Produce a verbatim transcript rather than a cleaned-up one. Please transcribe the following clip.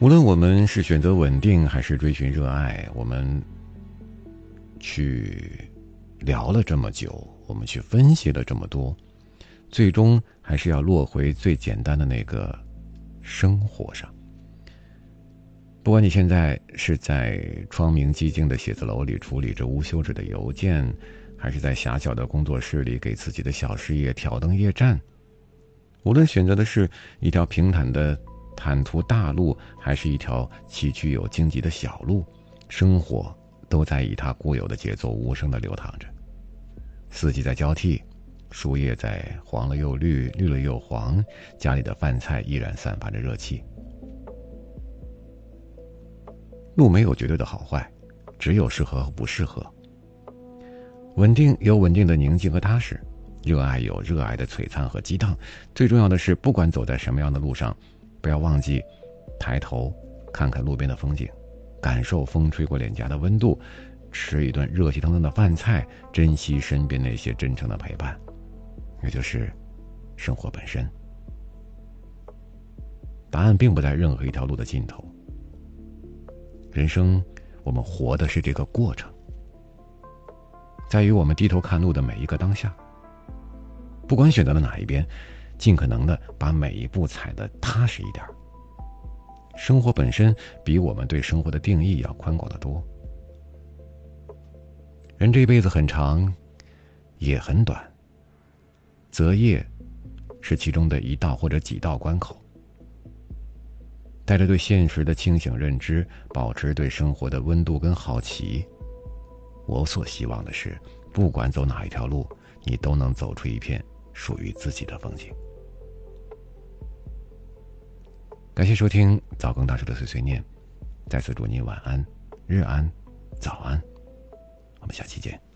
无论我们是选择稳定还是追寻热爱，我们去聊了这么久，我们去分析了这么多，最终还是要落回最简单的那个生活上。不管你现在是在窗明几净的写字楼里处理着无休止的邮件，还是在狭小的工作室里给自己的小事业挑灯夜战，无论选择的是一条平坦的坦途大路，还是一条崎岖有荆棘的小路，生活都在以它固有的节奏无声地流淌着。四季在交替，树叶在黄了又绿，绿了又黄，家里的饭菜依然散发着热气。路没有绝对的好坏，只有适合和不适合。稳定有稳定的宁静和踏实，热爱有热爱的璀璨和激荡。最重要的是，不管走在什么样的路上，不要忘记抬头看看路边的风景，感受风吹过脸颊的温度，吃一顿热气腾腾的饭菜，珍惜身边那些真诚的陪伴，也就是生活本身。答案并不在任何一条路的尽头，人生我们活的是这个过程，在于我们低头看路的每一个当下。不管选择了哪一边，尽可能的把每一步踩得踏实一点。生活本身比我们对生活的定义要宽广得多。人这一辈子很长，也很短，择业是其中的一道或者几道关口。带着对现实的清醒认知，保持对生活的温度跟好奇，我所希望的是，不管走哪一条路，你都能走出一片属于自己的风景。感谢收听早更大叔的碎碎念，再次祝您晚安、日安、早安，我们下期见。